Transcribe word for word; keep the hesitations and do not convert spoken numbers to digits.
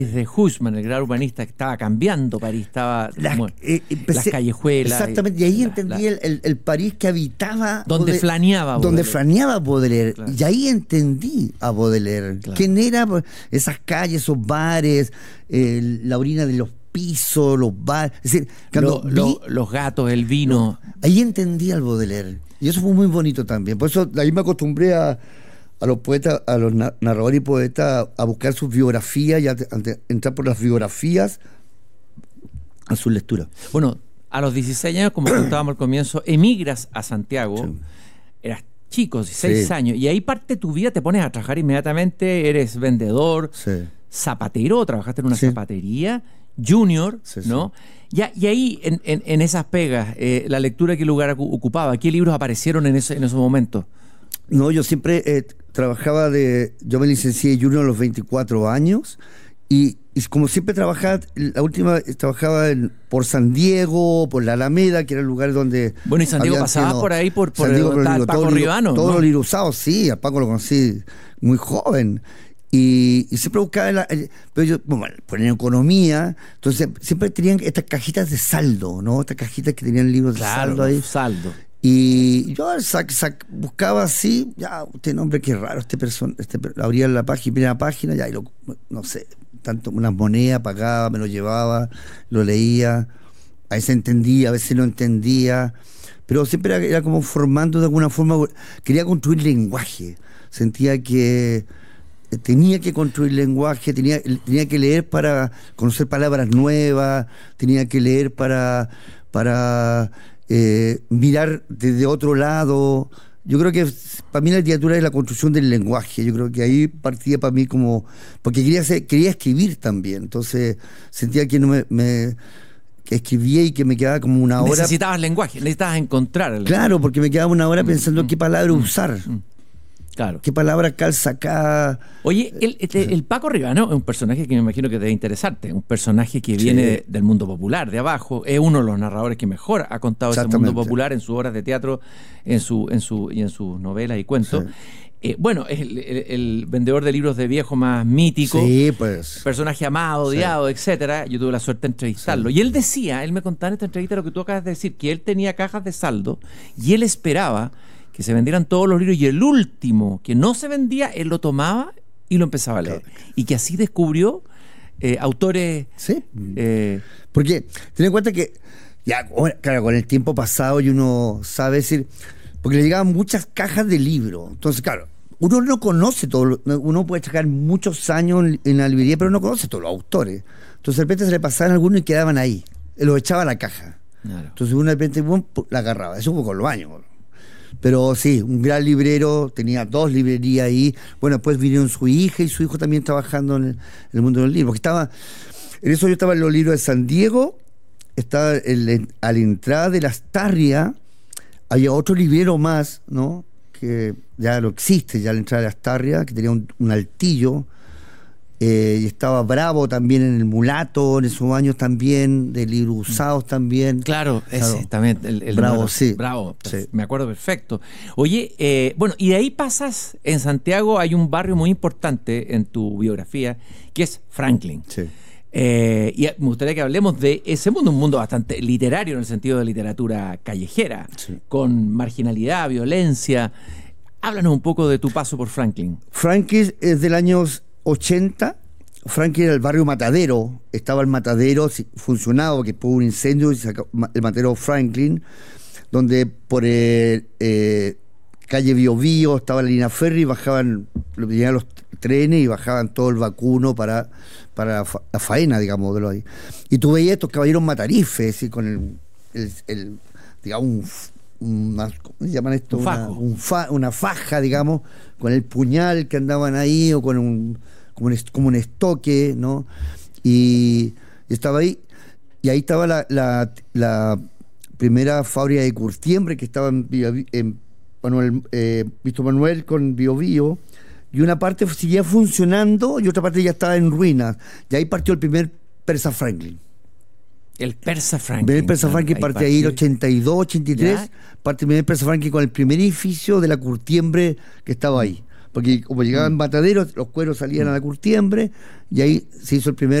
de Huysmans, el gran urbanista, que estaba cambiando París, estaba Las, bueno, eh, empecé- las callejuelas. Exactamente, y ahí la- entendí la- el, el- el París que habitaba. Donde Baudelaire- flaneaba Donde Baudelaire. flaneaba Baudelaire. Claro. Y ahí entendí a Baudelaire. Claro. ¿Quién era? Pues, esas calles, esos bares, eh, la orina de los pisos, los bares. Es decir, cuando Lo- vi- lo- los gatos, el vino. ahí entendí al Baudelaire. Y eso fue muy bonito también. Por eso de ahí me acostumbré a, a los poetas, a los na- narradores y poetas, a buscar sus biografías y a, a entrar por las biografías a su lectura. Bueno, a los dieciséis años, como contábamos al comienzo, emigras a Santiago. Sí. Eras chico, dieciséis Sí. años, y ahí parte tu vida, te pones a trabajar inmediatamente, eres vendedor, Sí. zapatero, trabajaste en una Sí. zapatería, junior, Sí, sí. ¿no? Ya, y ahí, en, en- en esas pegas, eh, la lectura, ¿qué lugar ocu- ocupaba? ¿Qué libros aparecieron en, ese, en esos momentos? No, yo siempre eh, trabajaba de... Yo me licencié de junior a los veinticuatro años y, y como siempre trabajaba, la última eh, trabajaba en- por San Diego, por la Alameda, que era el lugar donde... Bueno, y San Diego habían pasaba sido- por ahí, por, por San Diego, donde estaba el libros, Paco todos los libros- Ribano, Todos ¿no? los libros usados, sí, al Paco lo conocí muy joven. Y, y siempre buscaba, la- el- pero yo, bueno, por en economía, entonces siempre tenían estas cajitas de saldo, ¿no? Estas cajitas que tenían libros de Claro, saldo ahí. saldo. Y yo sac, sac- buscaba así, ya, este nombre, qué raro, este persona, este, per- abría la página, primera página, ya, y lo, no sé, tanto unas monedas, pagaba, me lo llevaba, lo leía, a veces entendía, a veces no entendía, pero siempre era, era como formando de alguna forma, quería construir lenguaje, sentía que tenía que construir lenguaje, tenía, tenía que leer para conocer palabras nuevas, tenía que leer para, para eh, mirar desde otro lado. Yo creo que para mí la literatura es la construcción del lenguaje. Yo creo que ahí partía para mí como... Porque quería, hacer, quería escribir también. Entonces sentía que no me, me- que escribía y que me quedaba como una hora... Necesitabas lenguaje, necesitabas encontrar el Claro, porque me quedaba una hora pensando qué palabra usar. Claro. ¿Qué palabra calza acá? Oye, el, el- el Paco Ribano es un personaje que me imagino que debe interesarte, un personaje que Sí. viene de- del mundo popular, de abajo, es uno de los narradores que mejor ha contado ese mundo Exactamente. popular en sus obras de teatro, en su, en su, y en sus novelas y cuentos. Sí. Eh, bueno, es el, el- el vendedor de libros de viejo más mítico, Sí, pues. personaje amado, Sí. odiado, etcétera. Yo tuve la suerte de entrevistarlo. Sí. Y él decía, él me contaba en esta entrevista lo que tú acabas de decir, que él tenía cajas de saldo y él esperaba que se vendieran todos los libros y el último que no se vendía, él lo tomaba y lo empezaba a leer. Y que así descubrió eh, autores... Sí. eh, Porque ten en cuenta que, ya, ahora, claro, con el tiempo pasado y uno sabe decir, porque le llegaban muchas cajas de libros. Entonces, claro, uno no conoce todo, lo- uno puede sacar muchos años en, en la librería, pero no conoce todos los autores. Entonces, de repente se le pasaban algunos y quedaban ahí. Los echaba a la caja. claro. Entonces, uno de repente ¡pum!, la agarraba. Eso fue con los años. Pero sí, un gran librero, tenía dos librerías ahí. Bueno, después vinieron su hija y su hijo también trabajando en el, en el mundo del libro. Porque estaba, en eso yo estaba en los libros de San Diego, estaba en la- a la entrada de Las Tarrias, había otro librero más, ¿no? Que ya no existe, ya a la entrada de Las Tarrias, que tenía un, un altillo. Eh, y estaba Bravo también en el Mulato, en esos años también, de libros usados también. Claro, ese Claro. también. El, el Bravo, número- sí. Bravo, Sí. me acuerdo perfecto. Oye, eh, bueno, y de ahí pasas, en Santiago hay un barrio muy importante en tu biografía, que es Franklin. Sí. Eh, y me gustaría que hablemos de ese mundo, un mundo bastante literario en el sentido de literatura callejera, Sí. con marginalidad, violencia. Háblanos un poco de tu paso por Franklin. Franklin es del año ochenta. Franklin era el barrio Matadero. Estaba el Matadero, sí, funcionaba, que hubo un incendio y se sacó el Matadero Franklin, donde por el, eh, calle Bio Bio estaba la línea ferry, bajaban, venían los trenes y bajaban todo el vacuno para, para la, fa- la faena, digamos, de lo ahí. Y tú veías estos caballeros matarifes, ¿sí? Con el, el, el, digamos, un, f- una- ¿cómo se llaman esto? Un Una, fajo. un fa- una faja, digamos, con el puñal que andaban ahí, o con un, como un, est- como un estoque, ¿no? Y, y estaba ahí, y ahí estaba la, la, la primera fábrica de curtiembre que estaba en, Villa- en Manuel, eh, Víctor Manuel con Bio Bio, y una parte seguía funcionando y otra parte ya estaba en ruinas. Y ahí partió el primer Persa Franklin. El Persa El Franklin. primer Persa claro, Franklin ahí parte ahí el partió. ochenta y dos, ochenta y tres, Ya. parte el primer Persa Franklin con el primer edificio de la curtiembre que estaba ahí. porque como llegaban mataderos, los cueros salían a la curtiembre, y ahí se hizo el primer